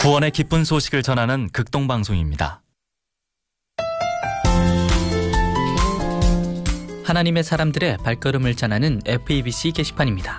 구원의 기쁜 소식을 전하는 극동방송입니다. 하나님의 사람들의 발걸음을 전하는 FEBC 게시판입니다.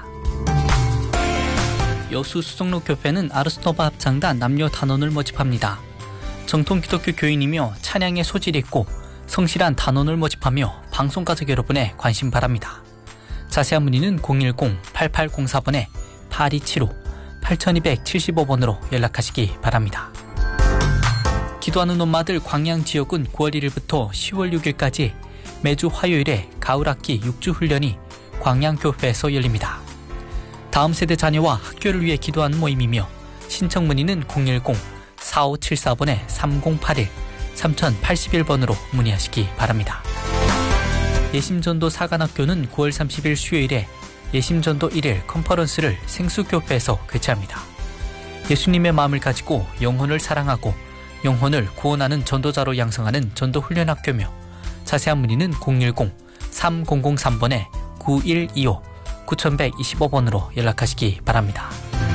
여수 수성로 교회는 아르스토바 합창단 남녀 단원을 모집합니다. 정통 기독교 교인이며 찬양에 소질이 있고 성실한 단원을 모집하며 방송가족 여러분의 관심 바랍니다. 자세한 문의는 010-8804번에 8275, 8275번으로 연락하시기 바랍니다. 기도하는 엄마들 광양 지역은 9월 1일부터 10월 6일까지 매주 화요일에 가을학기 6주 훈련이 광양교회에서 열립니다. 다음 세대 자녀와 학교를 위해 기도하는 모임이며 신청 문의는 010-4574번에 3081, 3081번으로 문의하시기 바랍니다. 예심전도 사관학교는 9월 30일 수요일에 예심전도 1일 컨퍼런스를 생수교회에서 개최합니다. 예수님의 마음을 가지고 영혼을 사랑하고 영혼을 구원하는 전도자로 양성하는 전도훈련학교며 자세한 문의는 010-3003번에 9125, 9125번으로 연락하시기 바랍니다.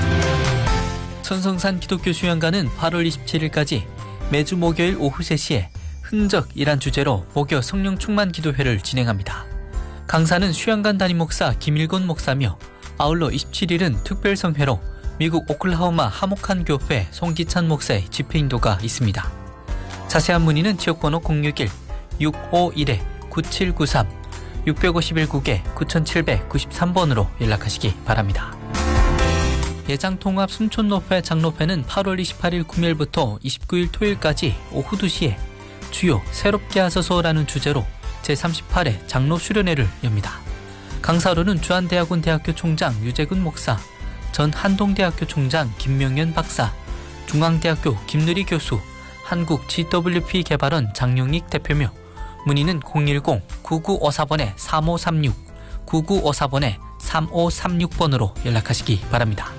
천성산 기독교 수양관은 8월 27일까지 매주 목요일 오후 3시에 흔적이란 주제로 목요 성령 충만 기도회를 진행합니다. 강사는 수양관 담임 목사 김일곤 목사며 아울러 27일은 특별성회로 미국 오클라호마 하목한 교회 송기찬 목사의 집회인도가 있습니다. 자세한 문의는 지역번호 061-651-9793, 651국에 9793번으로 연락하시기 바랍니다. 예장통합 순촌노회 장로회는 8월 28일 금요일부터 29일 토요일까지 오후 2시에 주요 새롭게 하소서라는 주제로 제38회 장로 수련회를 엽니다. 강사로는 주한대학원 대학교 총장 유재근 목사, 전 한동대학교 총장 김명현 박사, 중앙대학교 김누리 교수, 한국 GWP 개발원 장용익 대표며 문의는 010-9954번에 3536, 9954번에 3536번으로 연락하시기 바랍니다.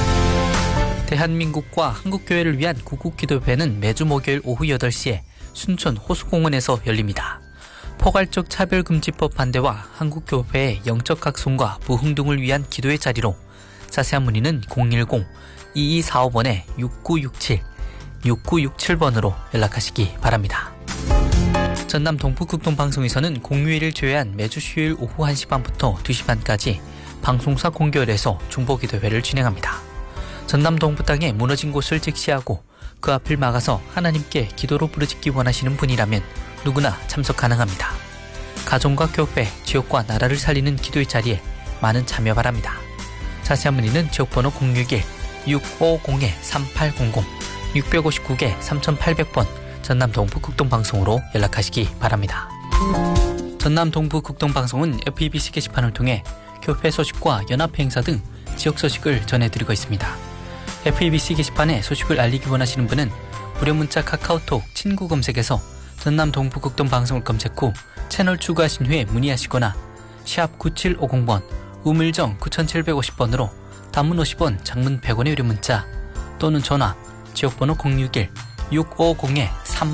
대한민국과 한국교회를 위한 구국기도회는 매주 목요일 오후 8시에 순천 호수공원에서 열립니다. 포괄적 차별금지법 반대와 한국교회의 영적 각성과 부흥 등을 위한 기도의 자리로 자세한 문의는 010-2245번에 6967, 6967번으로 연락하시기 바랍니다. 전남 동북극동방송에서는 공휴일을 제외한 매주 수요일 오후 1시 반부터 2시 반까지 방송사 공개월에서 중보기도회를 진행합니다. 전남 동부 땅에 무너진 곳을 직시하고 그 앞을 막아서 하나님께 기도로 부르짖기 원하시는 분이라면 누구나 참석 가능합니다. 가정과 교회, 지역과 나라를 살리는 기도의 자리에 많은 참여 바랍니다. 자세한 문의는 지역번호 061-650-3800, 659-3800번 전남 동북극동방송으로 연락하시기 바랍니다. 전남 동북극동방송은 FEBC 게시판을 통해 교회 소식과 연합회 행사 등 지역 소식을 전해드리고 있습니다. FEBC 게시판에 소식을 알리기 원하시는 분은 무료 문자 카카오톡 친구 검색에서 전남 동북극동방송을 검색 후 채널 추가하신 후에 문의하시거나 샵 9750번, 우물정 9750번으로 단문 50원, 장문 100원의 유료 문자 또는 전화 지역번호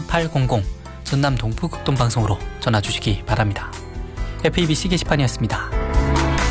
061-650-3800 전남 동북극동방송으로 전화 주시기 바랍니다. FEBC 게시판이었습니다.